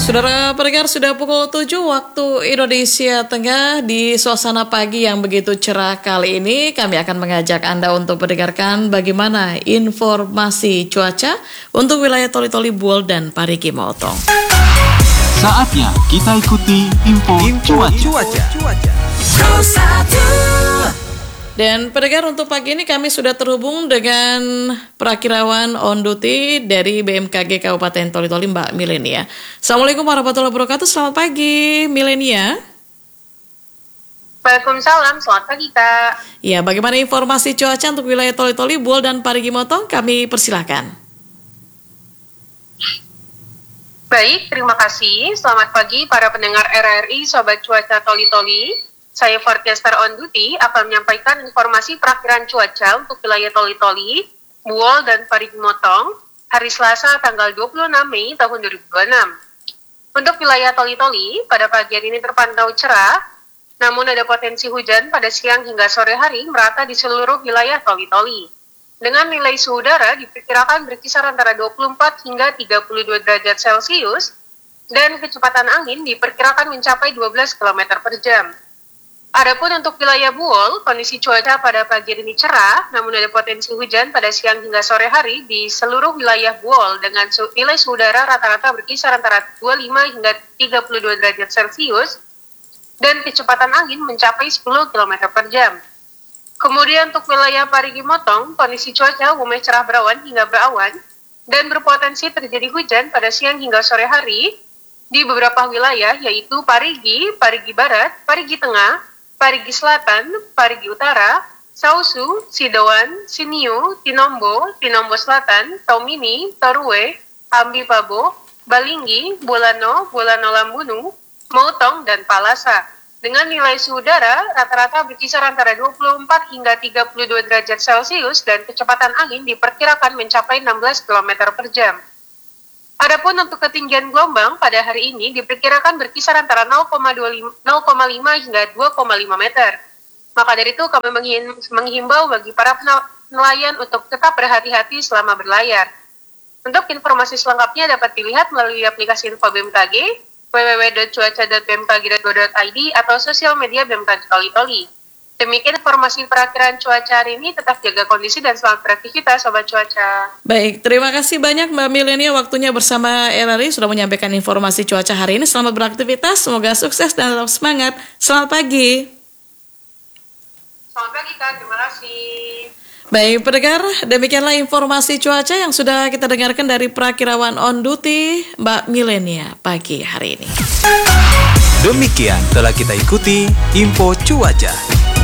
Saudara pendengar, sudah pukul 7 waktu Indonesia Tengah. Di suasana pagi yang begitu cerah kali ini, kami akan mengajak Anda untuk mendengarkan bagaimana informasi cuaca untuk wilayah Toli-Toli, Buol, dan Parigi Motong. Saatnya kita ikuti info cuaca. Dan pendengar, untuk pagi ini kami sudah terhubung dengan Prakirawan on duty dari BMKG Kabupaten Toli-Toli, Mbak Milenia. Assalamualaikum warahmatullahi wabarakatuh. Selamat pagi, Milenia. Waalaikumsalam, selamat pagi Kak. Ya, bagaimana informasi cuaca untuk wilayah Toli-Toli, Buol, dan Parigi Motong? Kami persilahkan. Baik, terima kasih. Selamat pagi para pendengar RRI, Sobat Cuaca Toli-Toli. Saya forecaster on duty akan menyampaikan informasi perakhiran cuaca untuk wilayah Toli-Toli, Buol, dan Parigi Motong hari Selasa tanggal 26 Mei tahun 2026. Untuk wilayah Toli-Toli, pada pagi hari ini terpantau cerah, namun ada potensi hujan pada siang hingga sore hari merata di seluruh wilayah Toli-Toli. Dengan nilai suhu udara diperkirakan berkisar antara 24 hingga 32 derajat Celcius, dan kecepatan angin diperkirakan mencapai 12 km per jam. Adapun untuk wilayah Buol, kondisi cuaca pada pagi ini cerah, namun ada potensi hujan pada siang hingga sore hari di seluruh wilayah Buol dengan nilai suhu udara rata-rata berkisar antara 25 hingga 32 derajat Celcius dan kecepatan angin mencapai 10 km per jam. Kemudian untuk wilayah Parigi Motong, kondisi cuaca umumnya cerah berawan hingga berawan dan berpotensi terjadi hujan pada siang hingga sore hari di beberapa wilayah yaitu Parigi, Parigi Barat, Parigi Tengah, Parigi Selatan, Parigi Utara, Sausu, Sidoan, Siniu, Tinombo, Tinombo Selatan, Taumini, Torue, Ambi Pabo, Balinggi, Bolano, Bolano Lambunu, Motong, dan Palasa. Dengan nilai suhu udara rata-rata berkisar antara 24 hingga 32 derajat Celcius dan kecepatan angin diperkirakan mencapai 16 km per jam. Adapun untuk ketinggian gelombang pada hari ini diperkirakan berkisar antara 0,5 hingga 2,5 meter. Maka dari itu kami menghimbau bagi para nelayan untuk tetap berhati-hati selama berlayar. Untuk informasi selengkapnya dapat dilihat melalui aplikasi info BMKG, www.cuaca.bmkg.go.id atau sosial media BMKG Toli-Toli. Demikian informasi perakhiran cuaca hari ini. Tetap jaga kondisi dan selamat beraktivitas, Sobat Cuaca. Baik, terima kasih banyak Mbak Milenia waktunya bersama RRI sudah menyampaikan informasi cuaca hari ini. Selamat beraktivitas, semoga sukses dan tetap semangat. Selamat pagi. Selamat pagi Kak, terima kasih. Baik, pendengar, demikianlah informasi cuaca yang sudah kita dengarkan dari Prakirawan on duty Mbak Milenia pagi hari ini. Demikian telah kita ikuti info cuaca.